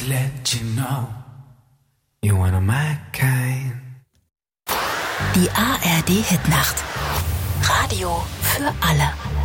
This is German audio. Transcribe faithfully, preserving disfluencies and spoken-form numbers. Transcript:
to let you know you're one of my kind. Die A R D Hitnacht. Radio für alle.